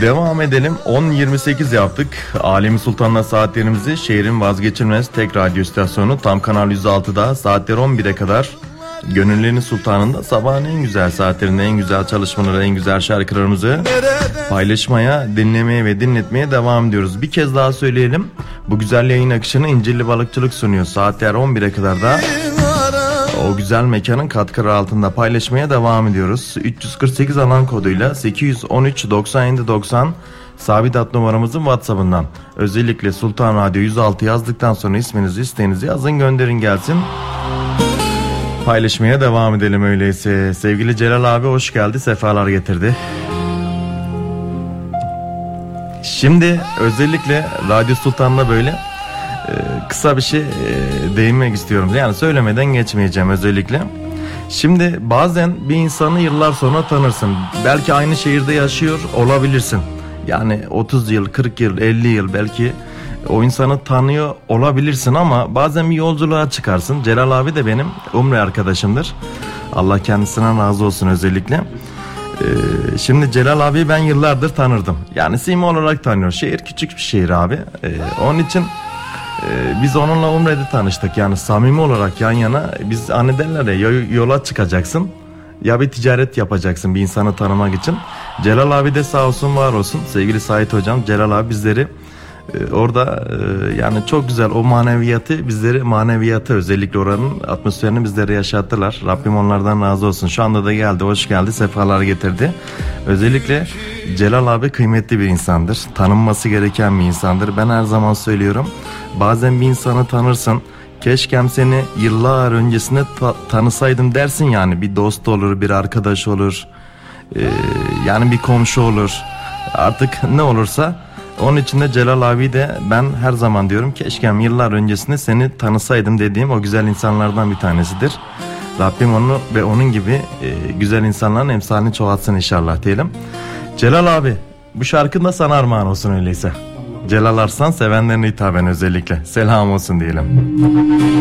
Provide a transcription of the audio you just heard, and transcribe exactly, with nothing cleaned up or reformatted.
Devam edelim. on yirmi sekiz yaptık. Alemi Sultan'la saatlerimizi şehrin vazgeçilmez tek radyo istasyonu Tam Kanal yüz altıda saatler on bire kadar Gönüllerin Sultanı'nda sabahın en güzel saatlerinde en güzel çalışmaları, en güzel şarkılarımızı paylaşmaya, dinlemeye ve dinletmeye devam ediyoruz. Bir kez daha söyleyelim. Bu güzel yayın akışını İncirli Balıkçılık sunuyor. Saatler on bire kadar da o güzel mekanın katkıları altında paylaşmaya devam ediyoruz. üç yüz kırk sekiz alan koduyla sekiz yüz on üç doksan yedi doksan sabit hat numaramızın WhatsApp'ından özellikle Sultan Radyo yüz altı yazdıktan sonra isminizi, isteğinizi yazın, gönderin gelsin. Paylaşmaya devam edelim öyleyse. Sevgili Celal abi hoş geldi, sefalar getirdi. Şimdi özellikle Radyo Sultan'da böyle e, kısa bir şey e, değinmek istiyorum. Yani söylemeden geçmeyeceğim özellikle. Şimdi bazen bir insanı yıllar sonra tanırsın. Belki aynı şehirde yaşıyor olabilirsin. Yani otuz yıl, kırk yıl, elli yıl belki o insanı tanıyor olabilirsin ama bazen bir yolculuğa çıkarsın. Celal abi de benim umre arkadaşımdır. Allah kendisine razı olsun özellikle. Ee, şimdi Celal abi ben yıllardır tanırdım. Yani sima olarak tanıyor. Şehir küçük bir şehir abi. Ee, onun için e, biz onunla umrede tanıştık. Yani samimi olarak yan yana biz hani derler ya yola çıkacaksın. Ya bir ticaret yapacaksın bir insanı tanımak için. Celal abi de sağ olsun var olsun. Sevgili Sait hocam, Celal abi bizleri e, orada e, yani çok güzel o maneviyatı bizleri maneviyatı özellikle oranın atmosferini bizlere yaşattılar. Rabbim onlardan razı olsun. Şu anda da geldi, hoş geldi, sefalar getirdi. Özellikle Celal abi kıymetli bir insandır. Tanınması gereken bir insandır. Ben her zaman söylüyorum. Bazen bir insanı tanırsın. Keşkem seni yıllar öncesinde ta- tanısaydım dersin yani. Bir dost olur, bir arkadaş olur. Ee, yani bir komşu olur. Artık ne olursa. Onun için de Celal abi de ben her zaman diyorum. Keşkem yıllar öncesinde seni tanısaydım dediğim o güzel insanlardan bir tanesidir. Rabbim onu ve onun gibi e, güzel insanların emsalini çoğaltsın inşallah diyelim. Celal abi bu şarkı da sana armağan olsun öyleyse. Celal Arslan sevenlerine hitaben özellikle. Selam olsun diyelim.